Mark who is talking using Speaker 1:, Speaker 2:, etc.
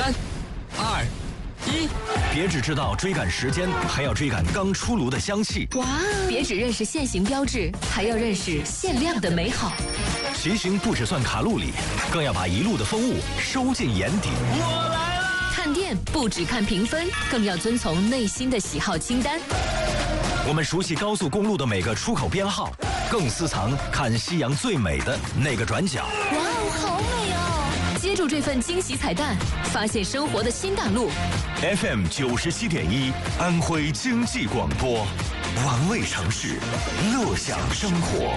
Speaker 1: 3、2、1，别只知道追赶时间，还要追赶刚出炉的香气。
Speaker 2: 哇！别只认识现行标志，还要认识限量的美好。
Speaker 1: 骑行不只算卡路里，更要把一路的风物收进眼底。我来了！
Speaker 2: 看店不只看评分，更要遵从内心的喜好清单。
Speaker 1: 我们熟悉高速公路的每个出口编号，更私藏看夕阳最美的那个转角。
Speaker 2: 哇哦，好美哦！接住这份惊喜彩蛋，发现生活的新大陆。
Speaker 1: FM 97.1，安徽经济广播，玩味城市，乐享生活。